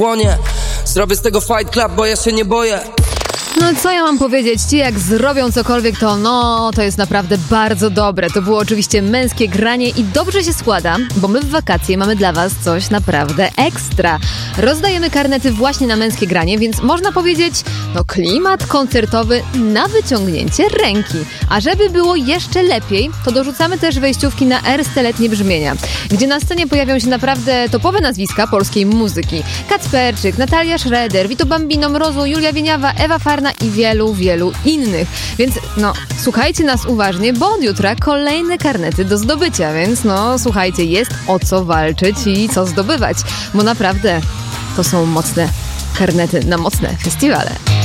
Płonie, zrobię z tego fight club, bo ja się nie boję. No co ja mam powiedzieć, ci jak zrobią cokolwiek, to jest naprawdę bardzo dobre. To było oczywiście męskie granie i dobrze się składa, bo my w wakacje mamy dla was coś naprawdę ekstra. Rozdajemy karnety właśnie na męskie granie, więc można powiedzieć, klimat koncertowy na wyciągnięcie ręki. A żeby było jeszcze lepiej, to dorzucamy też wejściówki na Erste Letnie Brzmienia, gdzie na scenie pojawią się naprawdę topowe nazwiska polskiej muzyki. Kacperczyk, Natalia Schroeder, Vito Bambino, Mrozu, Julia Wieniawa, Ewa Farna i wielu, wielu innych. Więc słuchajcie nas uważnie, bo od jutra kolejne karnety do zdobycia, więc słuchajcie, jest o co walczyć i co zdobywać, bo naprawdę to są mocne karnety na mocne festiwale.